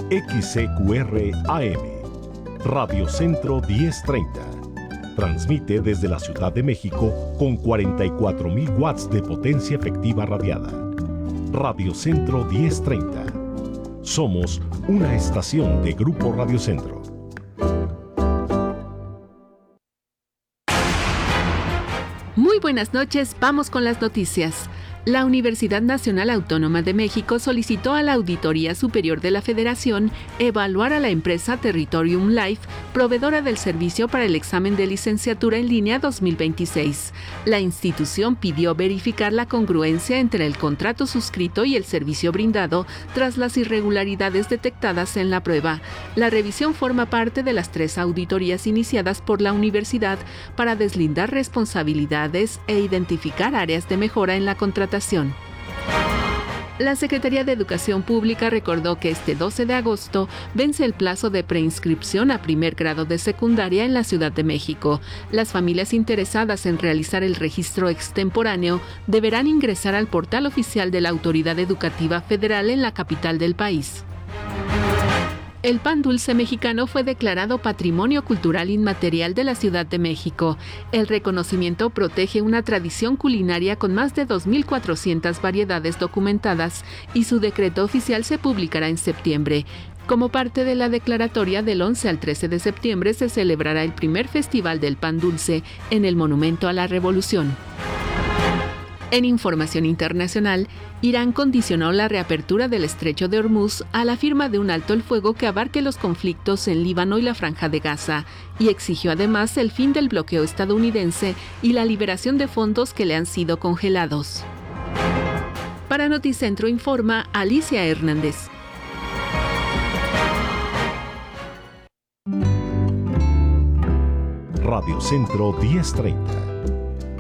XCQR AM, Radio Centro 1030. Transmite desde la Ciudad de México con 44.000 watts de potencia efectiva radiada. Radio Centro 1030. Somos una estación de Grupo Radio Centro. Muy buenas noches, vamos con las noticias. La Universidad Nacional Autónoma de México solicitó a la Auditoría Superior de la Federación evaluar a la empresa Territorium Life, proveedora del servicio para el examen de licenciatura en línea 2026. La institución pidió verificar la congruencia entre el contrato suscrito y el servicio brindado tras las irregularidades detectadas en la prueba. La revisión forma parte de las 3 auditorías iniciadas por la universidad para deslindar responsabilidades e identificar áreas de mejora en la contratación. La Secretaría de Educación Pública recordó que este 12 de agosto vence el plazo de preinscripción a primer grado de secundaria en la Ciudad de México. Las familias interesadas en realizar el registro extemporáneo deberán ingresar al portal oficial de la Autoridad Educativa Federal en la capital del país. El pan dulce mexicano fue declarado Patrimonio Cultural Inmaterial de la Ciudad de México. El reconocimiento protege una tradición culinaria con más de 2.400 variedades documentadas y su decreto oficial se publicará en septiembre. Como parte de la declaratoria, del 11 al 13 de septiembre se celebrará el primer Festival del Pan Dulce en el Monumento a la Revolución. En información internacional, Irán condicionó la reapertura del Estrecho de Hormuz a la firma de un alto el fuego que abarque los conflictos en Líbano y la Franja de Gaza, y exigió además el fin del bloqueo estadounidense y la liberación de fondos que le han sido congelados. Para Noticentro informa Alicia Hernández. Radio Centro 1030.